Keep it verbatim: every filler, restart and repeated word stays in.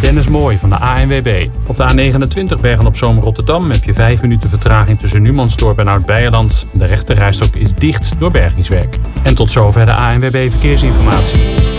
Dennis Mooij van de A N W B. Op de A negenentwintig Bergen-op-Zoom Rotterdam heb je vijf minuten vertraging tussen Numansdorp en Oud-Beijerland. De rechterrijstok is dicht door bergingswerk. En tot zover de A N W B Verkeersinformatie.